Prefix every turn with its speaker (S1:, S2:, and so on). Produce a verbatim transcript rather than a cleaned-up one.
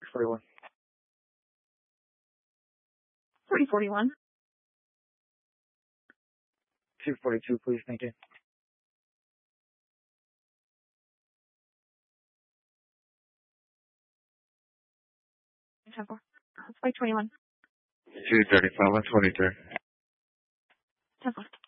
S1: forty-one.
S2: forty forty-one.
S1: two forty-two, please. Thank you.
S2: ten four. Flight twenty-one.
S3: two thirty-five, one twenty-three.
S2: ten four.